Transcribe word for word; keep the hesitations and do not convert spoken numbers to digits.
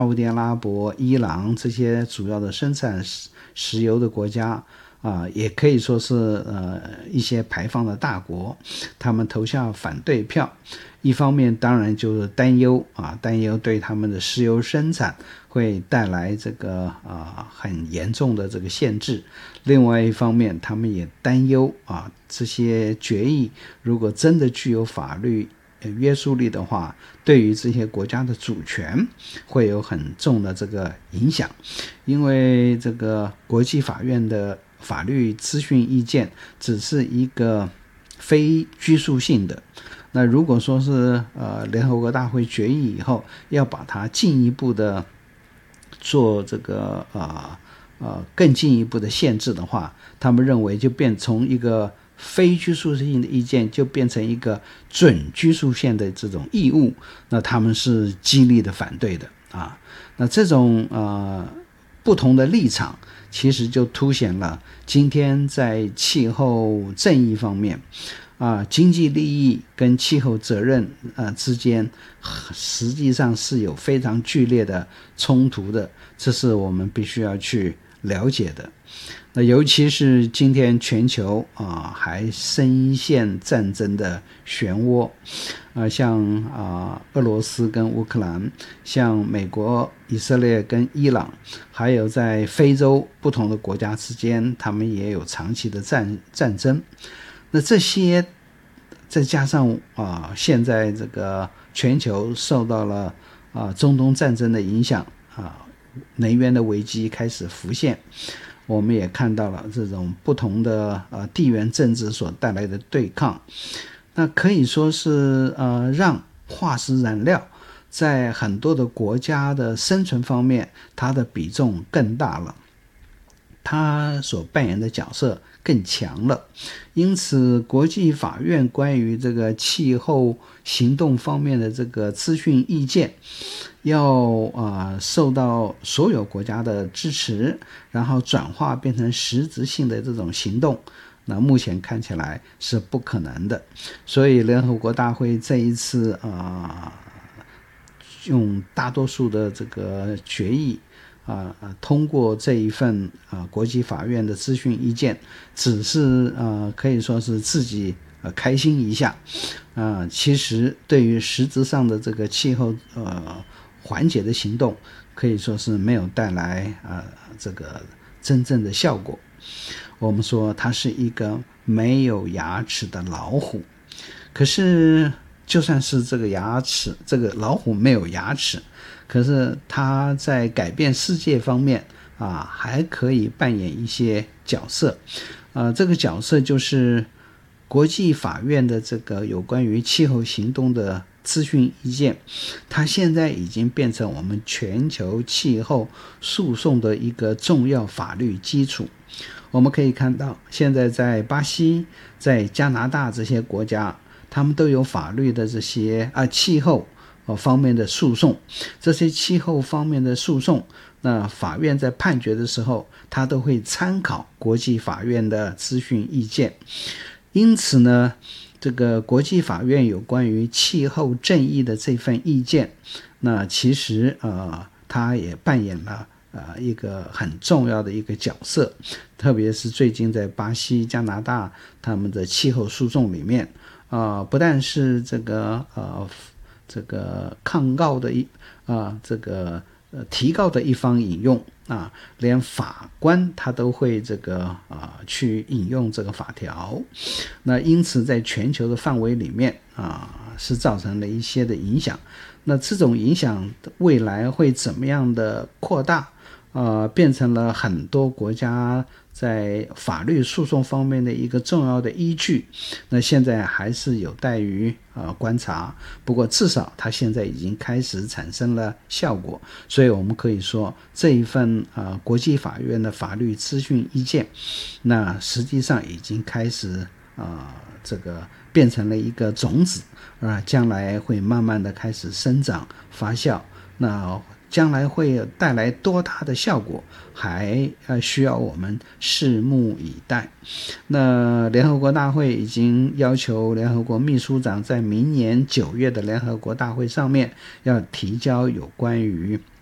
沙特阿拉伯、伊朗这些主要的生产石油的国家啊，也可以说是呃一些排放的大国，他们投下反对票。一方面当然就是担忧啊，担忧对他们的石油生产会带来这个啊很严重的这个限制。另外一方面，他们也担忧啊，这些决议如果真的具有法律约束力的话，对于这些国家的主权会有很重的这个影响。因为这个国际法院的法律咨询意见只是一个非拘束性的，那如果说是呃联合国大会决议以后要把它进一步的做这个呃呃更进一步的限制的话，他们认为就变从一个非拘束性的意见就变成一个准拘束性的这种义务，那他们是极力的反对的啊。那这种呃不同的立场，其实就凸显了今天在气候正义方面啊，经济利益跟气候责任呃之间实际上是有非常剧烈的冲突的，这是我们必须要去了解的。那尤其是今天全球啊还深陷战争的漩涡，啊像啊俄罗斯跟乌克兰，像美国、以色列跟伊朗，还有在非洲不同的国家之间，他们也有长期的战战争。那这些再加上啊现在这个全球受到了啊中东战争的影响啊，能源的危机开始浮现。我们也看到了这种不同的呃地缘政治所带来的对抗，那可以说是呃让化石燃料在很多的国家的生存方面，它的比重更大了，它所扮演的角色更强了。因此国际法院关于这个气候行动方面的这个咨询意见要呃受到所有国家的支持，然后转化变成实质性的这种行动，那目前看起来是不可能的。所以联合国大会这一次呃用大多数的这个决议啊、呃，通过这一份啊、呃、国际法院的咨询意见，只是呃可以说是自己呃开心一下啊、呃，其实对于实质上的这个气候呃缓解的行动，可以说是没有带来呃这个真正的效果。我们说它是一个没有牙齿的老虎，可是就算是这个牙齿，这个老虎没有牙齿，可是它在改变世界方面啊，还可以扮演一些角色。呃，这个角色就是国际法院的这个有关于气候行动的咨询意见，它现在已经变成我们全球气候诉讼的一个重要法律基础。我们可以看到，现在在巴西、在加拿大这些国家，他们都有法律的这些啊气候方面的诉讼。这些气候方面的诉讼，那法院在判决的时候，他都会参考国际法院的咨询意见。因此呢，这个国际法院有关于气候正义的这份意见，那其实呃，它也扮演了呃一个很重要的一个角色。特别是最近在巴西、加拿大他们的气候诉讼里面，呃，不但是这个呃这个抗告的一啊、呃、这个呃提告的一方引用啊，连法官他都会这个啊、呃、去引用这个法条。那因此在全球的范围里面啊、呃、是造成了一些的影响。那这种影响未来会怎么样的扩大？呃，变成了很多国家在法律诉讼方面的一个重要的依据。那现在还是有待于呃观察，不过至少它现在已经开始产生了效果。所以我们可以说，这一份呃国际法院的法律咨询意见，那实际上已经开始呃这个变成了一个种子啊，将来会慢慢的开始生长发酵。那将来会带来多大的效果，还呃需要我们拭目以待。那联合国大会已经要求联合国秘书长在明年九月的联合国大会上面要提交有关于